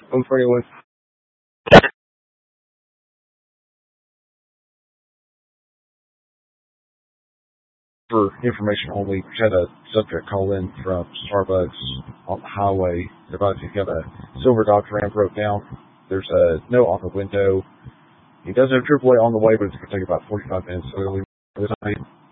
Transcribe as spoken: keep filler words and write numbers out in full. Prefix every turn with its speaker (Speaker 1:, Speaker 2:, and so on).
Speaker 1: one forty-one. For information only, we had a subject call in from Starbucks on the highway. About he's got a silver Dodge Ram broke down. There's a note on the window. He does have triple A on the way, but it's going to take about forty-five minutes. So we'll leave this night.